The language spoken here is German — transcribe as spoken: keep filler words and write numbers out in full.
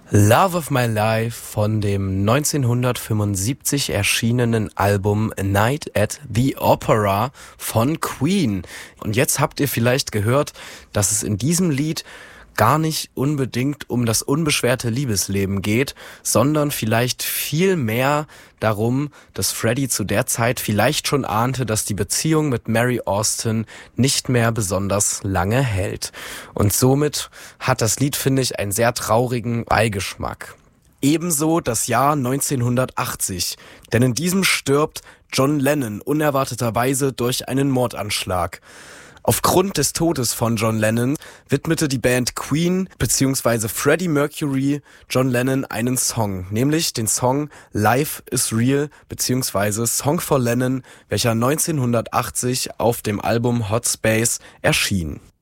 Love of My Life von dem neunzehnhundertfünfundsiebzig erschienenen Album A Night at the Opera von Queen. Und jetzt habt ihr vielleicht gehört, dass es in diesem Lied gar nicht unbedingt um das unbeschwerte Liebesleben geht, sondern vielleicht viel mehr darum, dass Freddie zu der Zeit vielleicht schon ahnte, dass die Beziehung mit Mary Austin nicht mehr besonders lange hält. Und somit hat das Lied, finde ich, einen sehr traurigen Beigeschmack. Ebenso das Jahr neunzehnhundertachtzig, denn in diesem stirbt John Lennon unerwarteterweise durch einen Mordanschlag. Aufgrund des Todes von John Lennon widmete die Band Queen bzw. Freddie Mercury John Lennon einen Song, nämlich den Song Life is Real bzw. Song for Lennon, welcher neunzehnhundertachtzig auf dem Album Hot Space erschien.